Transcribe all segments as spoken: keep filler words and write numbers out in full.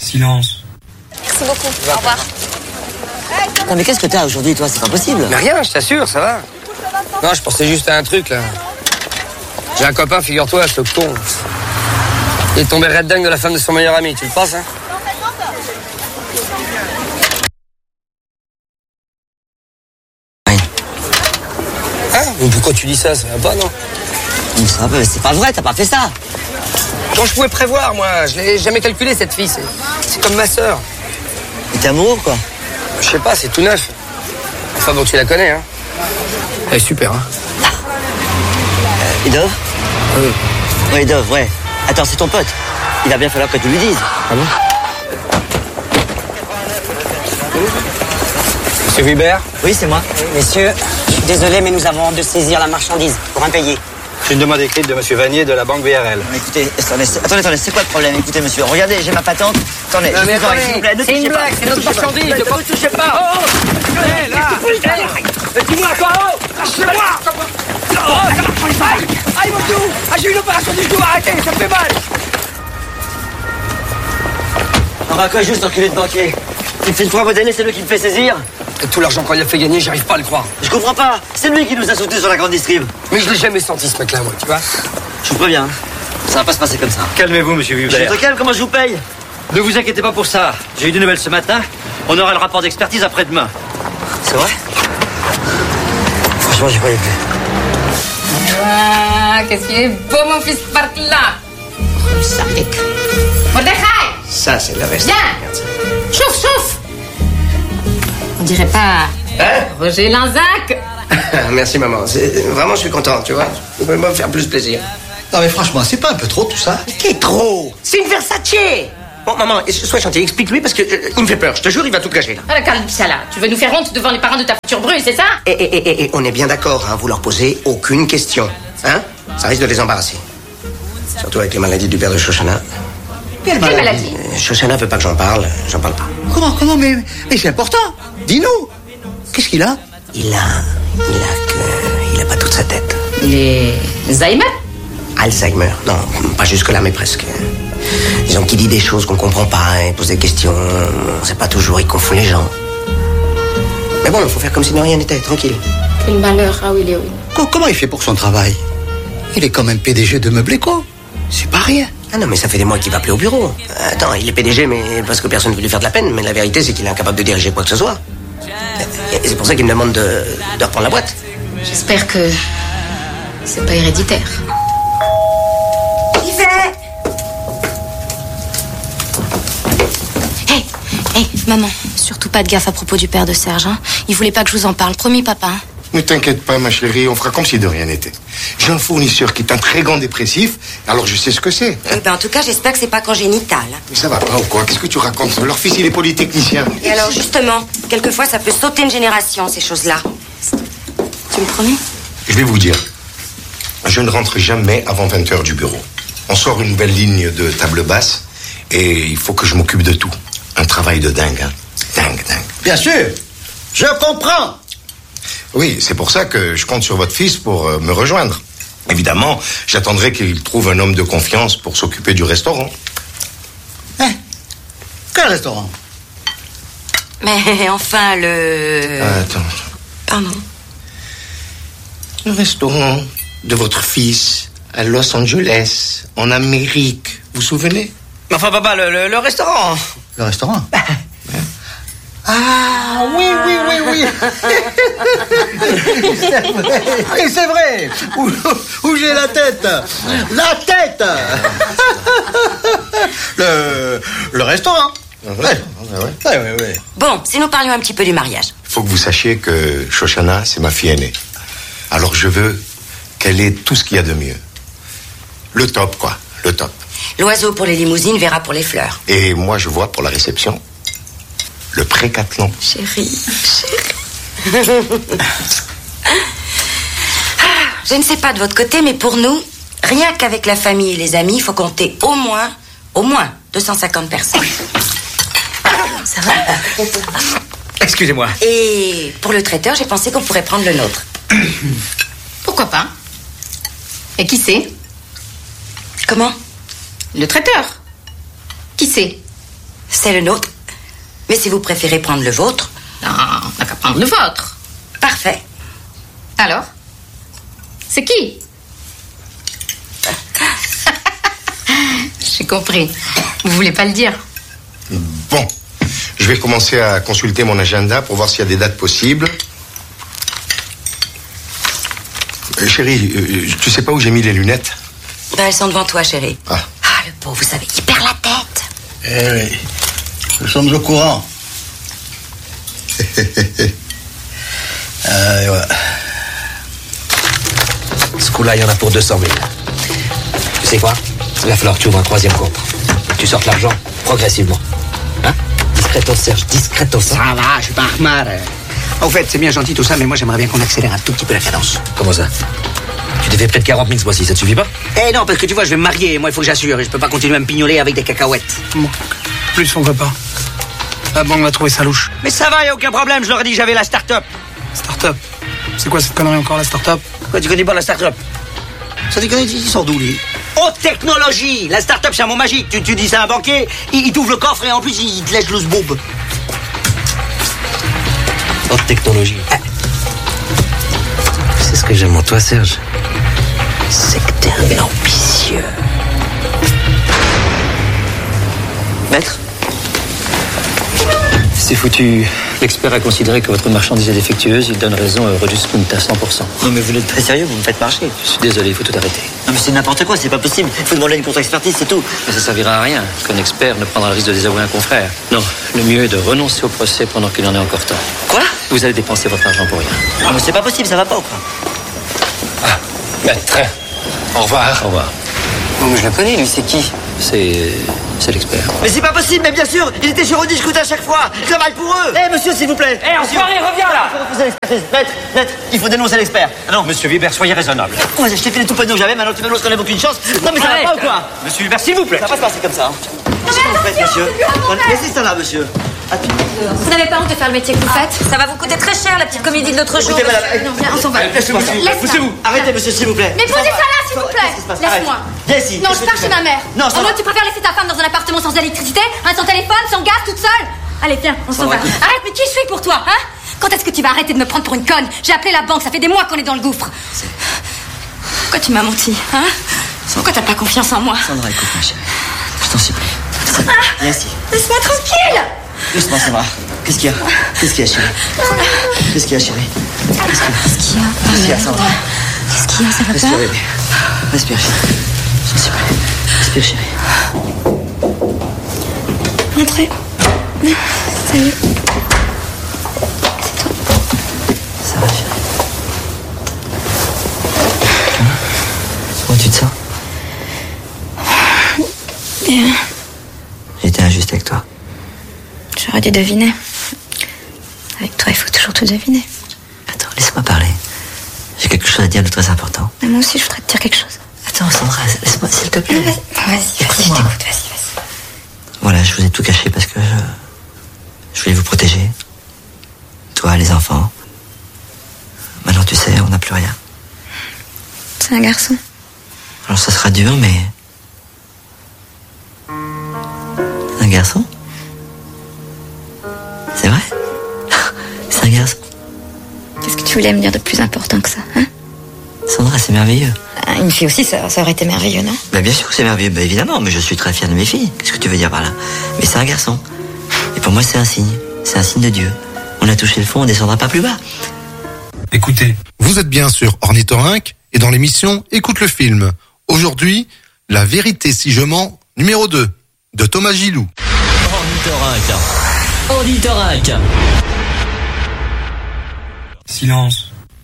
Silence. Merci beaucoup. Au revoir. Non mais qu'est-ce que t'as aujourd'hui, toi? C'est pas possible. Mais rien, je t'assure, ça va. Non, je pensais juste à un truc, là. J'ai un copain, figure-toi, ce con. Il est tombé red dingue de la femme de son meilleur ami, tu le penses, hein? Oui. Hein? Mais pourquoi tu dis ça? Ça va pas, non? Non, ça va, c'est pas vrai, t'as pas fait ça. Quand je pouvais prévoir, moi, je l'ai jamais calculé, cette fille. C'est, c'est comme ma sœur. Et t'es amoureux, quoi? Je sais pas, c'est tout neuf. Enfin bon, tu la connais, hein? Elle est super, hein? Euh, Idov? Oui. Oui, Idov, ouais. Attends, c'est ton pote. Il va bien falloir que tu lui dises. Ah bon? Monsieur Hubert? Oui, c'est moi. Messieurs, je suis désolé, mais nous avons honte de saisir la marchandise pour impayé. C'est une demande écrite de monsieur Vanier de la banque B R L. Mais écoutez, attendez, attendez, attendez, c'est quoi le problème? Écoutez, monsieur, regardez, j'ai ma patente. Attendez, Non, mais je vous en prie, s'il vous plaît, ne c'est touchez une pas. blague, c'est notre marchandise, de quoi ne touchez pas? Oh, oh, hey, là, hey, dis-moi quoi, oh, lâchez-moi! Oh, ça marche pas, aïe, aïe, mon genou, ah, j'ai eu une opération du genou, arrêtez, ça me fait mal! On va quoi, juste enculé de banquier? Il me fait trois mois d'année, c'est lui qui me fait saisir. Et tout l'argent qu'on lui a fait gagner, j'arrive pas à le croire. Je comprends pas, c'est lui qui nous a sauté sur la grande distrib. Mais je l'ai jamais senti, ce mec-là, moi, tu vois? Je vous préviens, ça va pas se passer comme ça. Calmez-vous, monsieur Je Hubert. te calme, comment je vous paye? Ne vous inquiétez pas pour ça. J'ai eu des nouvelles ce matin. On aura le rapport d'expertise après-demain. C'est vrai? Franchement, j'y croyais plus. Ah, qu'est-ce qu'il est beau, mon fils, par là. Ça pique. Mordechai! Ça, c'est le reste. Viens! Chauffe, chauffe! On dirait pas Hein? Roger Lanzac. Merci, maman. C'est... Vraiment, je suis content, tu vois. Vous pouvez me faire plus plaisir. Non mais franchement, c'est pas un peu trop tout ça? Qu'est trop? C'est une Versace! Bon, maman, sois gentil, explique-lui parce que euh, il me fait peur. Je te jure, il va tout cacher. Ah, calme ça là. Tu veux nous faire honte devant les parents de ta future bru, c'est ça? Et, et, et, et on est bien d'accord, hein, vous leur posez aucune question. Hein? Ça risque de les embarrasser. Surtout avec les maladies du père de Shoshana. Quelle maladie? Euh, Shoshana veut pas que j'en parle, j'en parle pas. Comment, comment, mais, mais c'est important. Dis-nous. Qu'est-ce qu'il a? Il a... Il a que... Il a pas toute sa tête. Les Alzheimer? Alzheimer. Non, pas jusque-là, mais presque. Disons qu'il dit des choses qu'on comprend pas, il pose des questions, on sait pas toujours, il confond les gens. Mais bon, il faut faire comme si de rien n'était, tranquille. Quel malheur, ah oui, Léo. Comment il fait pour son travail? Il est quand même P D G de Meubléco. C'est pas rien. Ah non, mais ça fait des mois qu'il va appeler au bureau. Attends, il est P D G, mais parce que personne ne veut lui faire de la peine, mais la vérité, c'est qu'il est incapable de diriger quoi que ce soit. Et c'est pour ça qu'il me demande de, de reprendre la boîte. J'espère que c'est pas héréditaire. Hé, hé, maman, surtout pas de gaffe à propos du père de Serge, hein. Il voulait pas que je vous en parle, promis, papa. Hein. Ne t'inquiète pas, ma chérie, on fera comme si de rien n'était. J'ai un fournisseur qui est un très grand dépressif, alors je sais ce que c'est. Eh ben, en tout cas, j'espère que c'est pas congénital. Mais ça va pas ou quoi? Qu'est-ce que tu racontes? Leur fils, il est polytechnicien. Et alors, justement, quelquefois, ça peut sauter une génération, ces choses-là. Tu me promets? Je vais vous dire, je ne rentre jamais avant vingt heures du bureau. On sort une nouvelle ligne de table basse et il faut que je m'occupe de tout. Un travail de dingue, hein. Dingue, dingue. Bien sûr, je comprends. Oui, c'est pour ça que je compte sur votre fils pour euh, me rejoindre. Évidemment, j'attendrai qu'il trouve un homme de confiance pour s'occuper du restaurant. Hein? Quel restaurant? Mais enfin, le... Ah, attends. Pardon. Le restaurant de votre fils à Los Angeles, en Amérique. Vous vous souvenez? Mais enfin, papa, le, le, le restaurant. Le restaurant? Ah, oui, oui, oui, oui. C'est vrai. Oui, c'est vrai. Où, où j'ai la tête? La tête. Le, le restaurant. Ouais, ouais, ouais, ouais. Bon, si nous parlions un petit peu du mariage. Il faut que vous sachiez que Shoshana, c'est ma fille aînée. Alors je veux qu'elle ait tout ce qu'il y a de mieux. Le top, quoi, le top. L'oiseau pour les limousines, verra pour les fleurs. Et moi, je vois pour la réception le pré-cathlon. Chérie, chérie. Je ne sais pas de votre côté, mais pour nous, rien qu'avec la famille et les amis, il faut compter au moins, au moins deux cent cinquante personnes. Ça va? Excusez-moi. Et pour le traiteur, j'ai pensé qu'on pourrait prendre le nôtre. Pourquoi pas? Et qui c'est? Comment? Le traiteur. Qui c'est? c'est le nôtre. Mais si vous préférez prendre le vôtre... Non, on n'a qu'à prendre le vôtre. Parfait. Alors? C'est qui? J'ai compris. Vous voulez pas le dire? Bon, je vais commencer à consulter mon agenda pour voir s'il y a des dates possibles. Euh, chérie, euh, tu sais pas où j'ai mis les lunettes? Ben, elles sont devant toi, chérie. Ah. Ah, le pauvre, vous savez, il perd la tête. Eh oui, nous sommes au courant. Ah, et voilà. Ce coup-là, il y en a pour deux cent mille. Tu sais quoi? Il va falloir que tu ouvres un troisième compte. Tu sortes l'argent progressivement. Hein? Discretos, Serge, discretos. Ça va, je suis pas Ahmad. Au fait, c'est bien gentil tout ça, mais moi j'aimerais bien qu'on accélère un tout petit peu la cadence. Comment ça? Tu t'es fait près de quarante mille ce mois-ci, ça te suffit pas? Eh non, parce que tu vois, je vais me marier, moi il faut que j'assure, et je peux pas continuer à me pignoler avec des cacahuètes. Bon, plus on veut pas. La banque va trouver sa louche. Mais ça va, y a aucun problème, je leur ai dit que j'avais la start-up. Start-up? C'est quoi cette connerie encore, la start-up? Quoi, tu connais pas la start-up? Ça déconne, il sort d'où, lui? Haute technologie! La start-up, c'est un mot magique. Tu, tu dis ça à un banquier, il, il t'ouvre le coffre et en plus, il te lèche l'os boube. Haute technologie. Ah. C'est ce que j'aime en toi, Serge. C'est que t'es un ambitieux. Maître? C'est foutu. L'expert a considéré que votre marchandise est défectueuse. Il donne raison à Eurojustment à cent pour cent. Non mais vous êtes très sérieux, vous me faites marcher. Je suis désolé, il faut tout arrêter. Non mais c'est n'importe quoi, c'est pas possible. Il faut demander une contre-expertise, c'est tout. Mais ça servira à rien qu'un expert ne prendra le risque de désavouer un confrère. Non, le mieux est de renoncer au procès pendant qu'il en est encore temps. Quoi? Vous allez dépenser votre argent pour rien. Non mais c'est pas possible, ça va pas ou quoi? Ah, maître. Au revoir. Au revoir. Bon, je le connais, lui, c'est qui? C'est... c'est l'expert. Mais c'est pas possible, mais bien sûr, ils étaient chez Rodiscoute à chaque fois. Je travaille pour eux. Eh monsieur, s'il vous plaît. Eh, enfoiré, reviens là! Il faut refuser l'expertise. Maître, maître, il faut dénoncer l'expert. Ah non, monsieur Weber, soyez raisonnable. Quoi, je t'ai fait les tout pognon que j'avais, maintenant tu m'annonces qu'on n'a aucune chance. Non mais ça va pas ou quoi? Monsieur Weber, s'il vous plaît. Ça va pas se passer comme ça. Hein. Qu'est-ce que vous faites, monsieur? Laissez ça là, monsieur. Vous n'avez pas honte de faire le métier que vous faites? Ça va vous coûter très cher, la petite comédie de l'autre jour. Écoutez, madame. Non, viens, on s'en va. Laissez-moi. Laisse-moi. Arrêtez, monsieur, s'il vous plaît. Mais posez ça là, s'il vous plaît. Qu'est-ce qui se passe? Laisse-moi. Viens ici. Non, je pars chez ma mère. Non, ça En va. mode, tu préfères laisser ta femme dans un appartement sans électricité, hein, sans téléphone, sans gaz, toute seule? Allez, viens, on s'en va. Arrête, mais qui je suis pour toi, hein? Quand est-ce que tu vas arrêter de me prendre pour une conne? J'ai appelé la banque, ça fait des mois qu'on est dans le gouffre. Pourquoi tu m'as menti, hein? Pourquoi t'as pas confiance en moi? Sandra, écoute, ma chérie. Je t'en supplie. Viens ici. Laisse-moi tranquille. Doucement, Sandra. Qu'est-ce qu'il y a? Qu'est-ce qu'il y a, chérie? Qu'est-ce qu'il y a, chérie? Qu'est-ce qu'il y a? Qu'est-ce qu'il y a, Sandra? Qu'est-ce qu'il y a? Ça va Respire, pas? bébé. Respire, chérie. S'il te plaît. Respire, chérie. Entrez. Salut. Ça va, chérie? Comment tu te sens? Bien. J'étais injuste avec toi. J'aurais dû deviner. Avec toi, il faut toujours tout deviner. Attends, laisse-moi parler. J'ai quelque chose à dire de très important. Mais moi aussi, je voudrais te dire quelque chose. Attends, Sandra, laisse-moi, s'il te plaît. Vas-y, vas-y, vas-y, je t'écoute, vas-y, vas-y. Voilà, je vous ai tout caché parce que je... je voulais vous protéger. Toi, les enfants. Maintenant, tu sais, on n'a plus rien. C'est un garçon. Alors, ça sera dur, mais... Un garçon? C'est vrai? C'est un garçon? Qu'est-ce que tu voulais me dire de plus important que ça, hein? Sandra, c'est merveilleux. Une fille aussi, ça, ça aurait été merveilleux, non? Bah, bien sûr que c'est merveilleux, bah, évidemment, mais je suis très fier de mes filles. Qu'est-ce que tu veux dire par là? Mais c'est un garçon. Et pour moi, c'est un signe. C'est un signe de Dieu. On a touché le fond, on descendra pas plus bas. Écoutez, vous êtes bien sur Ornithorynque et dans l'émission Écoute le film. Aujourd'hui, La vérité si je mens, numéro deux, de Thomas Gilou. Ornithorynque. Ornithorynque. Silence.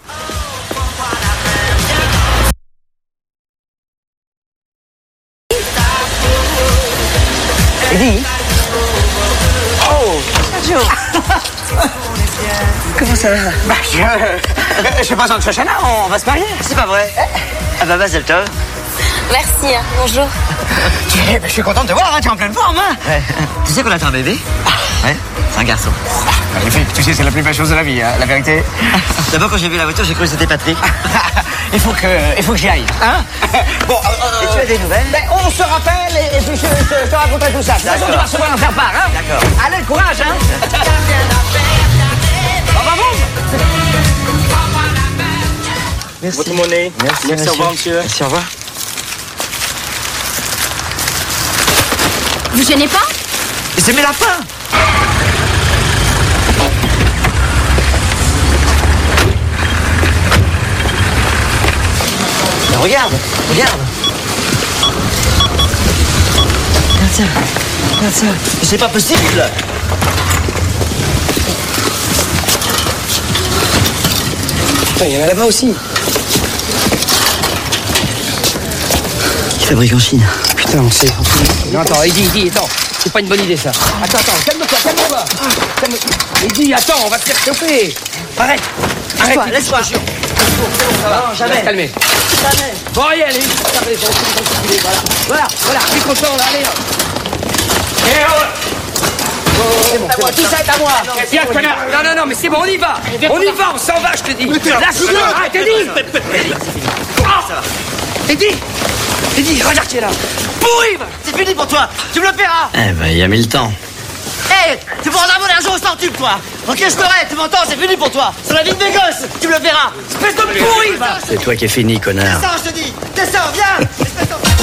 Eddie? Oh, Sergio. Comment ça va? Bah, je... je présente Shoshana, on va se marier. C'est pas vrai? Ah bah, Mazel Tov. Merci, hein. Bonjour. Tu- bah, je suis content de te voir, hein, tu es en pleine forme, hein? Ouais. Tu sais qu'on attend un bébé? Ouais. un garçon. Magnifique, tu sais, c'est la plus belle chose de la vie, hein, la vérité. D'abord, quand j'ai vu la voiture, j'ai cru que c'était Patrick. il faut que, il faut que j'y aille, hein. Bon, euh, et tu as des nouvelles? Ben, on se rappelle et, et puis je, je, je te raconterai tout ça. De toute façon, tu vas recevoir un faire part, hein. D'accord. Allez, le courage, hein. Au revoir. Merci. Votre monnaie. Merci, Merci, au revoir, monsieur. Merci, au revoir. Vous gênez pas? Mais c'est mes lapins! Mais regarde, regarde! Regarde ça, regarde ça. Mais c'est pas possible! Putain, il y en a là-bas aussi. Qui fabrique en Chine. Putain, on sait. Non, attends, Eddie, Eddie, attends. C'est pas une bonne idée, ça. Attends, attends, calme-toi, calme-toi. Calme Eddie, attends, on va te faire chauffer. Arrête. Arrête. Laisse-moi, laisse-moi. Ça va, non, jamais. Reste calmé. Jamais. Bon, allez, allez. Voilà, voilà, voilà. Plus content, là, allez. Et oh. C'est bon, c'est bon. Tout ça est à moi. Viens, connard. Non, non, non, mais c'est bon, on y va. On y va, on s'en va, je te dis. Lâche-le. Arrête, Eddie. Eddie. Eddie, regarde qui est là. Pourri. C'est fini pour toi. Tu me le paieras. Eh ben, il y a mille temps. Hé, hey, tu prendras mon argent au centuple, toi. Ok, je t'aurai, tu m'entends, c'est fini pour toi. C'est la vie de mes gosses, tu me le paieras. Espèce de pourri. C'est toi qui es fini, connard. Descends, je te dis. Descends, viens. Espèce de...